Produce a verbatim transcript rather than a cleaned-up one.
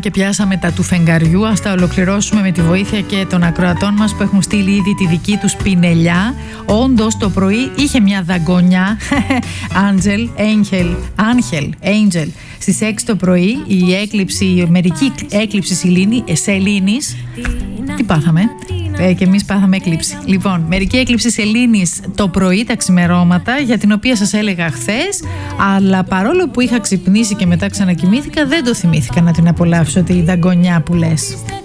και πιάσαμε τα του φεγγαριού, ας τα ολοκληρώσουμε με τη βοήθεια και των ακροατών μας που έχουν στείλει ήδη τη δική τους πινελιά. Όντως το πρωί είχε μια δαγκονιά, Άγγελ, Angel, Angel, Angel. Στις έξι το πρωί η έκλειψη, η μερική έκλειψη σελήνης. Τι πάθαμε? Ε, και εμείς πάθαμε έκλειψη. Λοιπόν, μερική έκλειψη σελήνης το πρωί, τα ξημερώματα, για την οποία σας έλεγα χθες, αλλά παρόλο που είχα ξυπνήσει και μετά ξανακοιμήθηκα, δεν το θυμήθηκα να την απολαύσω τη δαγκονιά που λες.